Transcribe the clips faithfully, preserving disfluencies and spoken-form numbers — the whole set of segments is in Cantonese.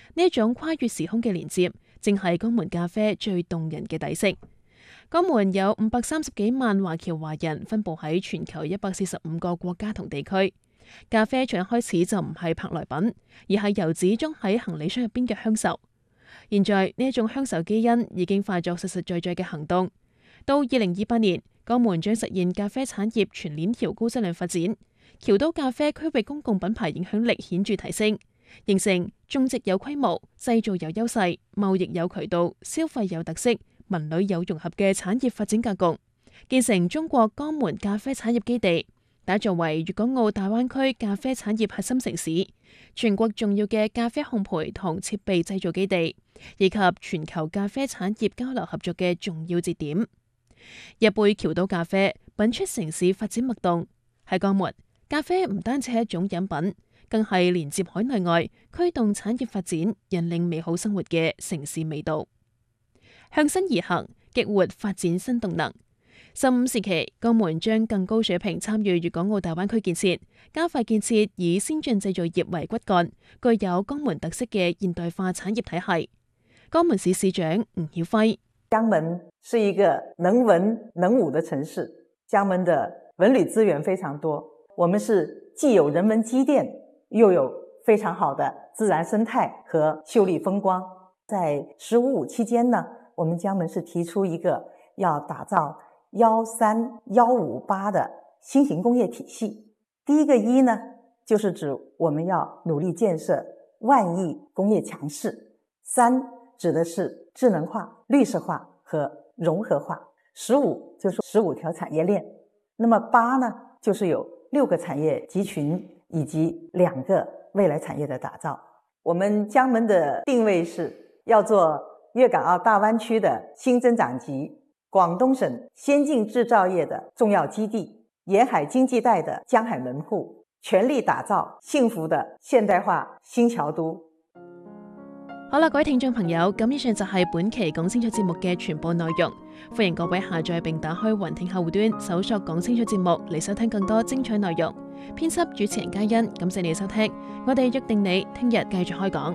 呢一種跨越時空嘅連接，正係江門咖啡最動人嘅底色。江門有五百三十幾萬華僑華人，分佈喺全球一百四十五個國家同地區。咖啡從一開始就唔係舶來品，而係遊子裝喺行李箱入邊嘅鄉愁。現在呢一種鄉愁基因已經化作實實在在嘅行動。到二零二八年，江門將實現咖啡產業全鏈條高質量發展，僑都咖啡區域公共品牌影響力顯著提升，形成種植有規模、製造有優勢、貿易有渠道、消費有特色、文旅有融合嘅產業發展格局，建成中國江門咖啡產業基地，打造為粵港澳大灣區咖啡產業核心城市，全國重要嘅咖啡烘焙同設備製造基地，以及全球咖啡產業交流合作嘅重要節點。一杯僑都咖啡品出城市發展脈動。喺江門，咖啡唔單止係一種飲品，更係連接海內外、驅動產業發展、引領美好生活嘅城市味道。向新而行，激活發展新動能。十五時期，江門將更高水平參與粵港澳大灣區建設，加快建設以先進製造業為骨幹、具有江門特色嘅現代化產業體系。江門市市長吳曉輝： 江門是一個能文能武的城市，江門的文旅資源非常多，我們是既有人文積澱，又有非常好的自然生態和秀麗風光。在十五五期間呢，我們江門是提出一個要打造幺三幺五八的新型工業體系。第一個一呢，就是指我們要努力建設萬億工業強勢。三指的是智能化、綠色化和融合化。十五就是十五條產業鏈。那麼八呢，就是有六個產業集群以及兩個未來產業的打造。我們江門的定位是要做粵港澳大灣區的新增長極，廣東省先進製造業的重要基地，沿海經濟帶的江海門戶，全力打造幸福的現代化新僑都。 好啦，各位聽眾朋友，咁以上就係本期講清楚節目嘅全部內容。歡迎各位下載並打開雲聽客戶端，搜索講清楚節目嚟收聽更多精彩內容。編輯主持人嘉欣，感謝你嘅收聽，我哋約定你聽日繼續開講。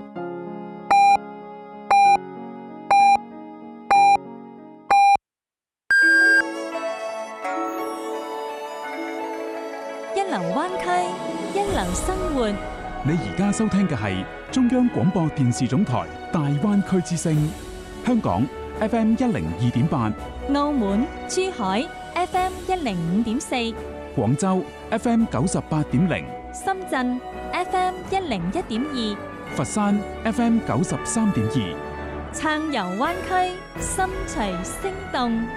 一流灣區，一流生活。 你而家收聽嘅係中央廣播電視總台大灣區之聲，香港 F M 一零二點八， 澳門、珠海 F M 一零五點四， 廣州 F M 九十八點零， 深圳 F M 一零一點二， 佛山 F M 九十三點二。 暢遊灣區，心隨聲動。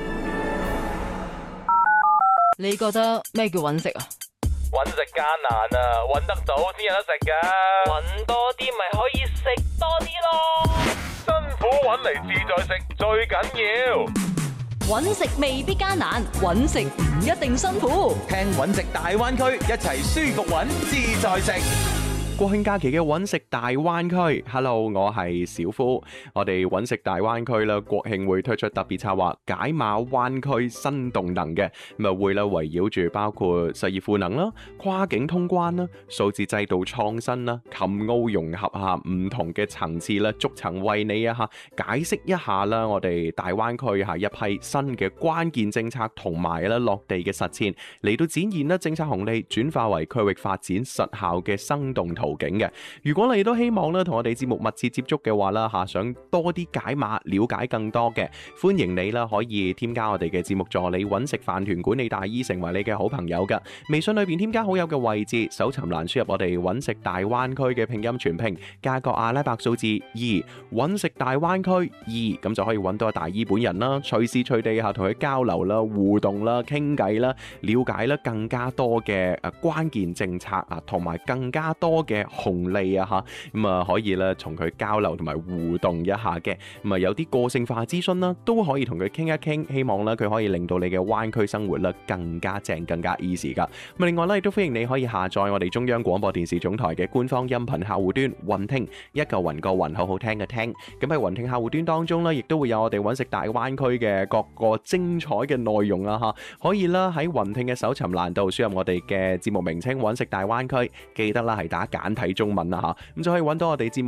你覺得咩叫揾食啊？ 揾食艱難啊，揾得到先有得食噶。 揾多啲咪可以食多啲咯。 辛苦揾嚟自在食最緊要。 揾食未必艱難，揾食唔一定辛苦。 聽揾食大灣區，一齊舒服揾自在食。國慶假期嘅揾食大灣區 ，Hello， 我係小夫。我哋揾食大灣區啦，國慶會推出特別策劃解碼灣區新動能嘅，咁啊會啦圍繞住包括實業賦能啦、跨境通關啦、數字制度創新啦、琴澳融合下唔同嘅層次啦，逐層為你啊嚇解釋一下啦，我哋大灣區係一批新嘅關鍵政策同埋啦落地嘅實踐，嚟到展現啦政策紅利轉化為區域發展實效嘅生動圖。途徑嘅，如果你都希望咧同我哋節目密切接觸嘅話啦吓，想多啲解碼了解更多嘅，歡迎你啦可以添加我哋嘅節目助理揾食飯團管理大姨成為你嘅好朋友噶。微信裏邊添加好友嘅位置，搜尋欄輸入我哋揾食大灣區嘅拼音全拼，加個阿拉伯數字二，揾食大灣區二，咁就可以揾到大姨本人啦，隨時隨地吓同佢交流啦、互動啦、傾偈啦、了解啦更加多嘅誒關鍵政策啊，同埋更加多嘅紅利啊吓，咁啊可以咧同佢交流同埋互動一下嘅，咁啊有啲個性化諮詢啦，都可以同佢傾一傾，希望咧佢可以令到你嘅灣區生活咧更加正、更加 easy 噶。咁另外咧亦都歡迎你可以下載我哋中央廣播電視總台嘅官方音頻客戶端雲聽，一個雲個雲，好好聽嘅聽。咁喺雲聽客戶端當中咧，亦都會有我哋揾食大灣區嘅各個精彩嘅內容啊吓，可以啦喺雲聽嘅搜尋欄度輸入我哋嘅節目名稱揾食大灣區，記得啦係打簡體中文啦吓，咁就可以揾到我哋節目。